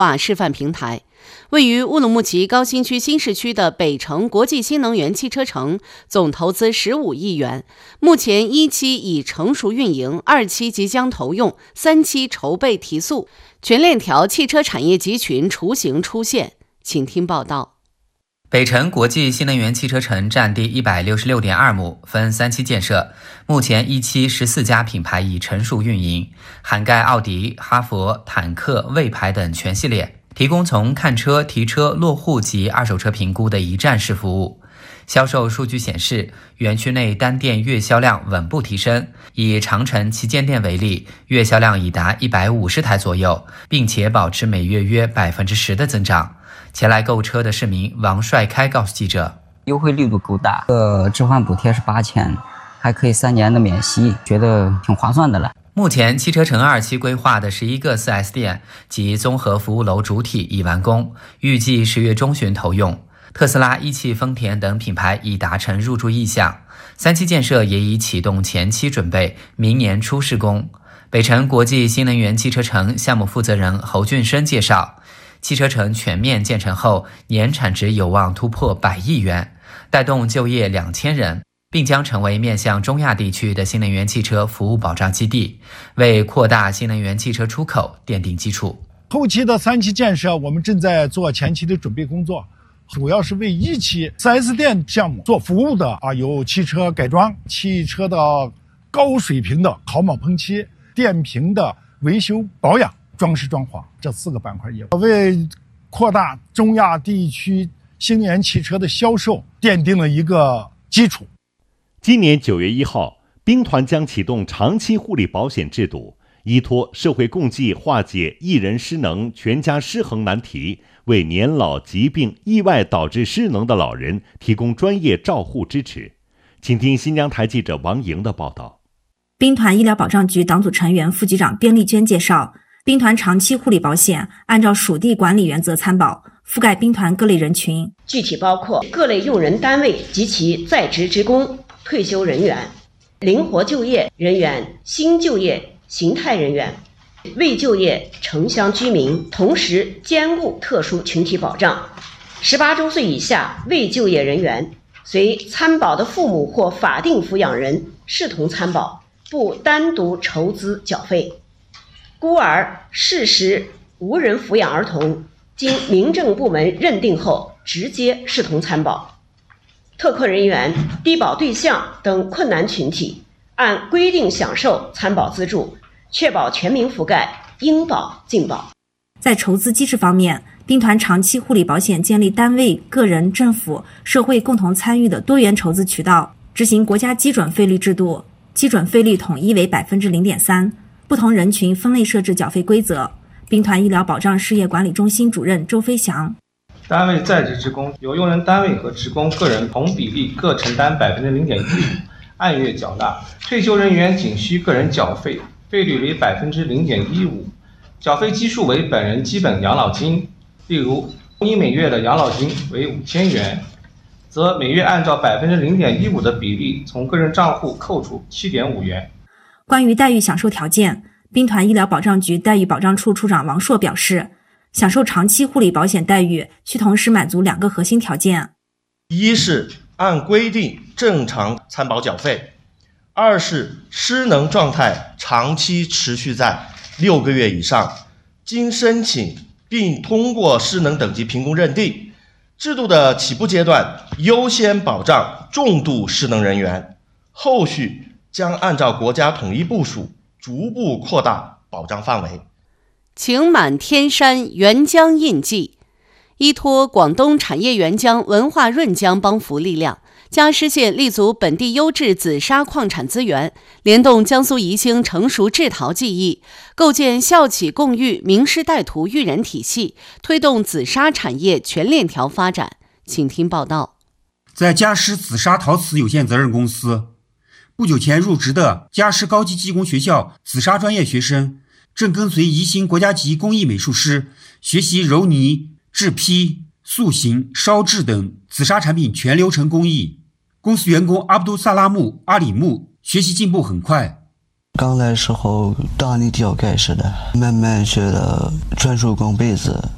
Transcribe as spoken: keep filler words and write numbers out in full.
化示范平台。位于乌鲁木齐高新区新市区的北城国际新能源汽车城，总投资十五亿元，目前一期已成熟运营，二期即将投用，三期筹备提速，全链条汽车产业集群雏形出现。请听报道。 北城国际新能源汽车城占地 一百六十六点二亩，分三期建设，目前一期十四家品牌已成熟运营，涵盖奥迪、哈弗、坦克、魏牌等全系列，提供从看车、提车、落户及二手车评估的一站式服务。销售数据显示，园区内单店月销量稳步提升，以长城旗舰店为例，月销量已达一百五十台左右，并且保持每月约 百分之十 的增长。前来购车的市民王帅开告诉记者， 优惠力度够大，呃，置换补贴是八千，还可以三年的免息，觉得挺划算的了。 目前汽车城二期规划的十一个 四 S 店及综合服务楼主体已完工，预计十月中旬投用。特斯拉、一汽、丰田等品牌已达成入驻意向，三期建设也已启动前期准备，明年初施工。北城国际新能源汽车城项目负责人侯俊生介绍，汽车城全面建成后，年产值有望突破百亿元，带动就业两千人，并将成为面向中亚地区的新能源汽车服务保障基地，为扩大新能源汽车出口奠定基础。 后期的三期建设，我们正在做前期的准备工作，主要是为一期 四 S 店项目做服务的啊，有汽车改装、汽车的高水平的烤铆喷漆、电瓶的维修保养、装饰装潢这四个板块业务，为扩大中亚地区新能源汽车的销售奠定了一个基础。 今年九月一号，兵团将启动长期护理保险制度，依托社会共济，化解一人失能、全家失衡难题，为年老、疾病、意外导致失能的老人提供专业照护支持。请听新疆台记者王莹的报道。 兵团医疗保障局党组成员、副局长边丽娟介绍，兵团长期护理保险按照属地管理原则参保，覆盖兵团各类人群， 具体包括各类用人单位及其在职职工、退休人员、灵活就业人员、新就业形态人员、未就业城乡居民，同时兼顾特殊群体保障。十八周岁以下未就业人员，随参保的父母或法定抚养人视同参保，不单独筹资缴费。孤儿、适时无人抚养儿童，经民政部门认定后，直接视同参保。特困人员、低保对象等困难群体，按规定享受参保资助，确保全民覆盖，应保尽保。 在筹资机制方面，兵团长期护理保险建立单位、个人、政府、社会共同参与的多元筹资渠道，执行国家基准费率制度，基准费率统一为 百分之零点三， 不同人群分类设置缴费规则。兵团医疗保障事业管理中心主任周飞翔， 单位在职职工由用人单位和职工个人同比例各承担 百分之零点一五， 按月缴纳。退休人员仅需个人缴费，费率为 百分之零点一五， 缴费基数为本人基本养老金。例如，你每月的养老金为五千元，则每月按照 百分之零点一五 的比例从个人账户扣除 七点五元。 关于待遇享受条件，兵团医疗保障局待遇保障处处长王硕表示，享受长期护理保险待遇需同时满足两个核心条件： 一是按规定正常参保缴费，二是失能状态长期持续在六个月以上，经申请并通过失能等级评估认定。制度的起步阶段优先保障重度失能人员，后续将按照国家统一部署逐步扩大保障范围。 情满天山沅江印记，依托广东产业沅江、文化润江帮扶力量，嘉施县立足本地优质紫砂矿产资源，联动江苏宜兴成熟制陶技艺，构建校企共育、名师带徒育人体系，推动紫砂产业全链条发展。请听报道。 在嘉施紫砂陶瓷有限责任公司，不久前入职的嘉施高级技工学校紫砂专业学生，正跟随宜兴国家级工艺美术师学习揉泥、制坯、塑形、烧制等紫砂产品全流程工艺。公司员工阿卜杜萨拉木、阿里木学习进步很快。 刚来时候大力脚盖式的，慢慢学的专手工被子，